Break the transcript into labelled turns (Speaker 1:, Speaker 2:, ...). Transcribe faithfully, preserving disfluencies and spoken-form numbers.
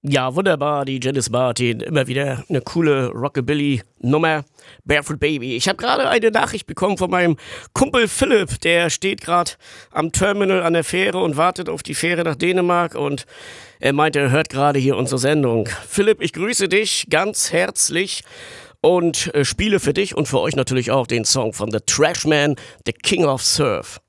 Speaker 1: Ja, wunderbar, die Janis Martin. Immer wieder eine coole Rockabilly-Nummer. Barefoot Baby. Ich habe gerade eine Nachricht bekommen von meinem Kumpel Philipp. Der steht gerade am Terminal an der Fähre und wartet auf die Fähre nach Dänemark. Und er meinte, er hört gerade hier unsere Sendung. Philipp, ich grüße dich ganz herzlich und äh, spiele für dich und für euch natürlich auch den Song von The Trashman, The King of Surf.